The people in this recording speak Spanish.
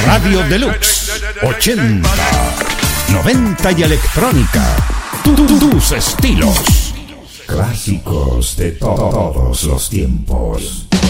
Radio Deluxe 80, 90 y electrónica. Tus estilos. Clásicos de todos los tiempos.